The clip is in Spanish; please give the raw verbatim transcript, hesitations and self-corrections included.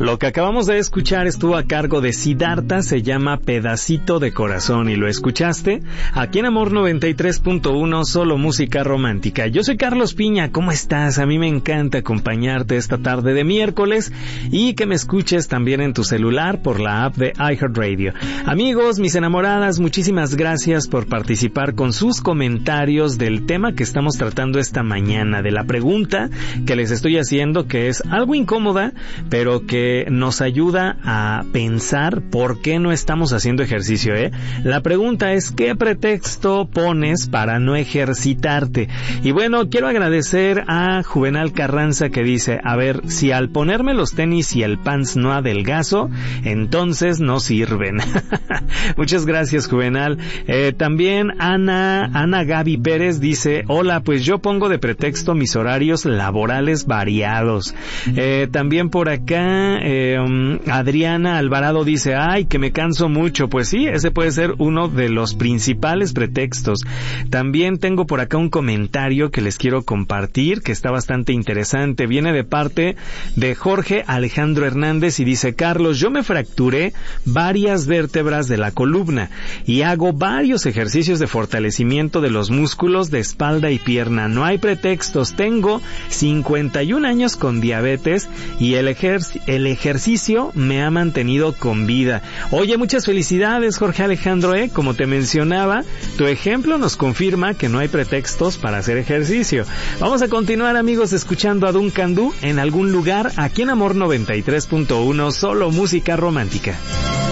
Lo que acabamos de escuchar estuvo a cargo de Siddhartha, se llama Pedacito de Corazón y lo escuchaste aquí en Amor noventa y tres punto uno, solo música romántica. Yo soy Carlos Piña, ¿cómo estás? A mí me encanta acompañarte esta tarde de miércoles y que me escuches también en tu celular por la app de iHeartRadio. Amigos, mis enamoradas, muchísimas gracias por participar con sus comentarios del tema que estamos tratando esta mañana, de la pregunta que les estoy haciendo, que es algo incómoda, pero que nos ayuda a pensar por qué no estamos haciendo ejercicio, ¿eh? La pregunta es, ¿qué pretexto pones para no ejercitarte? Y bueno, quiero agradecer a Juvenal Carranza que dice, a ver, si al ponerme los tenis y el pants no adelgazo, entonces no sirven. Muchas gracias, Juvenal. Eh, también Ana, Ana Gaby Pérez dice, hola, pues yo pongo de pretexto mis horarios laborales variados. Eh, también por acá, Eh, um, Adriana Alvarado dice, ay, que me canso mucho. Pues sí, ese puede ser uno de los principales pretextos. También tengo por acá un comentario que les quiero compartir, que está bastante interesante. Viene de parte de Jorge Alejandro Hernández y dice, Carlos, yo me fracturé varias vértebras de la columna y hago varios ejercicios de fortalecimiento de los músculos de espalda y pierna. No hay pretextos. Tengo cincuenta y un años con diabetes y el ejercicio el ejercicio me ha mantenido con vida. Oye, muchas felicidades, Jorge Alejandro, ¿eh? Como te mencionaba, tu ejemplo nos confirma que no hay pretextos para hacer ejercicio. Vamos a continuar, amigos, escuchando a Duncan Du en algún lugar aquí en Amor noventa y tres punto uno, solo música romántica.